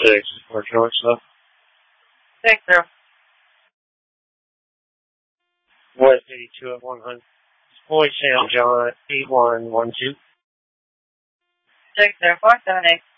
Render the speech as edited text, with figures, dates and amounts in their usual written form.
6 for short stuff. 6-0. West 82 at 100. Boy St. John 8112. 6-0, 478.